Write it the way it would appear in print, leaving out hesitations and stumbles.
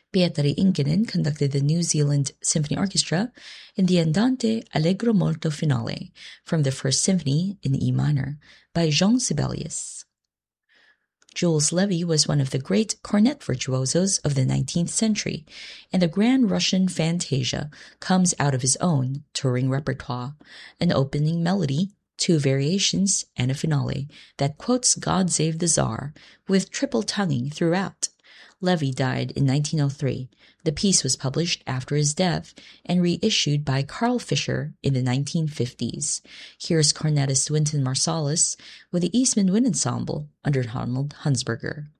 Pietari Inkinen conducted the New Zealand Symphony Orchestra in the Andante Allegro molto finale from the First Symphony in E minor by Jean Sibelius. Jules Levy was one of the great cornet virtuosos of the 19th century, and the Grand Russian Fantasia comes out of his own touring repertoire, an opening melody, 2 variations, and a finale that quotes God Save the Tsar with triple tonguing throughout. Levy died in 1903. The piece was published after his death and reissued by Carl Fischer in the 1950s. Here's cornetist Wynton Marsalis with the Eastman Wind Ensemble under Donald Hunsberger.